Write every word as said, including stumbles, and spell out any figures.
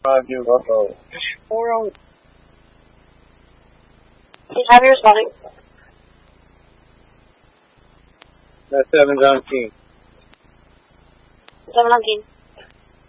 Five you Buffalo. Four oh. Please have your spelling. That's seven seventeen. Seven nineteen.